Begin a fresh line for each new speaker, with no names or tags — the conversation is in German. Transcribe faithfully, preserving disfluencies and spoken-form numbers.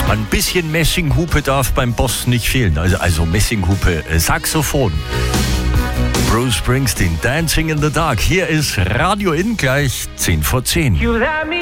Ein bisschen Messinghupe darf beim Boss nicht fehlen. Also, also Messinghupe, äh, Saxophon. Bruce Springsteen, Dancing in the Dark. Hier ist Radio In, gleich zehn vor zehn.